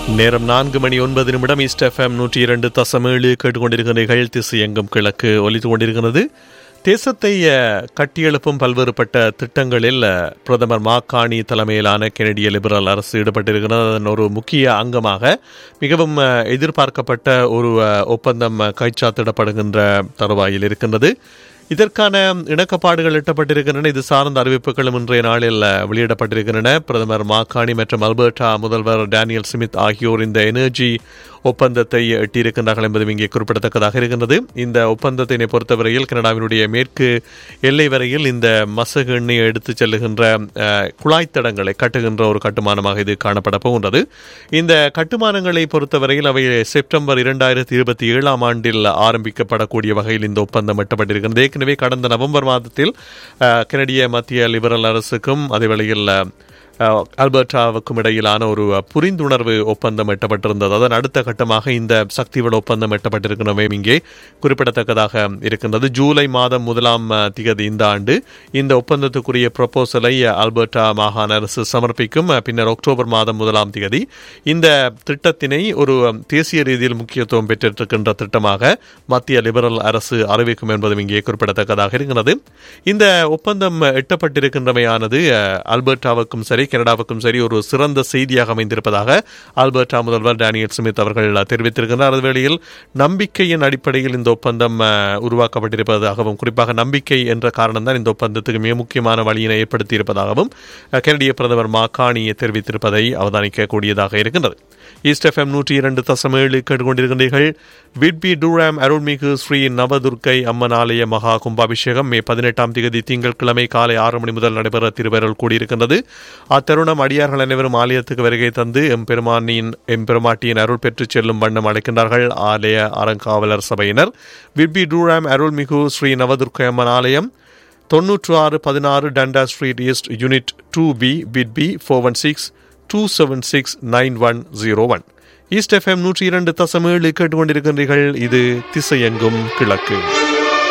நேரம் 4:09 east FM 102.7 கேட்டுக்கொண்டிருக்கிறீர்கள். திசை எங்கும் கிழக்கு ஒலித்துக் கொண்டிருக்கிறது. தேசத்தை கட்டியெழுப்பும் பல்வேறுபட்ட திட்டங்களில் பிரதமர் மாக்காணி தலைமையிலான கெனடிய லிபரல் அரசு ஈடுபட்டிருக்கிறது. அதன் ஒரு முக்கிய அங்கமாக மிகவும் எதிர்பார்க்கப்பட்ட ஒரு ஒப்பந்தம் கைச்சாத்திடப்படுகின்ற தருவாயில் இருக்கின்றது. இதற்கான இணக்கப்பாடுகள் எட்டப்பட்டிருக்கின்றன. இது சார்ந்த அறிவிப்புகளும் இன்றைய நாளில் வெளியிடப்பட்டிருக்கின்றன. பிரதமர் மாக்காணி மற்றும் அல்பர்டா முதல்வர் டேனியல் ஸ்மித் ஆகியோர் இந்த எனர்ஜி ஒப்பந்தத்தை எட்டியிருக்கின்றார்கள் என்பதும் இங்கே குறிப்பிடத்தக்கதாக இருக்கின்றது. இந்த ஒப்பந்தத்தினை பொறுத்தவரையில் கனடாவினுடைய மேற்கு எல்லை வரையில் இந்த மசகு எண்ணெயை எடுத்துச் செல்லுகின்ற குழாய் தடங்களை கட்டுகின்ற ஒரு கட்டுமானமாக இது காணப்பட போகின்றது. இந்த கட்டுமானங்களை பொறுத்தவரையில் அவை செப்டம்பர் 2027 ஆண்டில் ஆரம்பிக்கப்படக்கூடிய வகையில் இந்த ஒப்பந்தம் எட்டப்பட்டிருக்கிறது. ஏற்கனவே கடந்த நவம்பர் மாதத்தில் கனடிய மத்திய லிபரல் அரசுக்கும் அதேவேளையில் அல்பர்டாவுக்கும் இடையிலான ஒரு புரிந்துணர்வு ஒப்பந்தம் எட்டப்பட்டிருந்தது. அதன் அடுத்த கட்டமாக இந்த சக்திவள ஒப்பந்தம் எட்டப்பட்டிருக்கிறவை இங்கே குறிப்பிடத்தக்கதாக இருக்கின்றது. ஜூலை மாதம் 1ஆம் தேதி இந்த ஆண்டு இந்த ஒப்பந்தத்துக்குரிய ப்ரொபோசலை அல்பர்டா மாகாண அரசு சமர்ப்பிக்கும். பின்னர் அக்டோபர் மாதம் 1ஆம் தேதி இந்த திட்டத்தினை ஒரு தேசிய ரீதியில் முக்கியத்துவம் பெற்றிருக்கின்ற திட்டமாக மத்திய லிபரல் அரசு அறிவிக்கும் என்பதும் இங்கே குறிப்பிடத்தக்கதாக இருக்கிறது. இந்த ஒப்பந்தம் எட்டப்பட்டிருக்கின்றமையானது அல்பர்டாவுக்கும் சரி கனடாவுக்கும் சரி ஒரு சிறந்த செய்தியாக அமைந்திருப்பதாக அல்பர்டா முதல்வர் டேனியல் ஸ்மித் அவர்கள் தெரிவித்திருக்கிறார். அதுவேளையில் நம்பிக்கையின் அடிப்படையில் இந்த ஒப்பந்தம் உருவாக்கப்பட்டிருப்பதாகவும், குறிப்பாக நம்பிக்கை என்ற காரணம் தான் இந்த ஒப்பந்தத்துக்கு மிக முக்கியமான வழியினை ஏற்படுத்தி இருப்பதாகவும் கனடிய பிரதமர் மாக்காணியை தெரிவித்திருப்பதை அவதானிக்கக்கூடியதாக இருக்கின்றது. ஈஸ்ட் FM 102.7 கேட்டுக்கொண்டிருக்கின்றீர்கள். விட்பி டூராம் அருள்மிகு ஸ்ரீ நவதுர்க்கை அம்மன் ஆலய மகா கும்பாபிஷேகம் மே 18ஆம் தேதி திங்கட்கிழமை காலை 6 மணி முதல் நடைபெற திருவருள் கூடியிருக்கின்றது. அத்தருணம் அடியார்கள் அனைவரும் ஆலயத்துக்கு வருகை தந்து எம்பெருமாட்டியின் அருள் பெற்றுச் செல்லும் வண்ணம் அழைக்கின்றார்கள் ஆலய அறங்காவலர் சபையினர். விட்பி டூராம் அருள்மிகு ஸ்ரீ நவதுர்க்கை அம்மன் ஆலயம் 9616 டண்டா street east unit 2B Whitby 416-276-9101. East FM 102.7 கேட்டுக்கொண்டிருக்கின்றீர்கள். இது திசையெங்கும் கிழக்கு.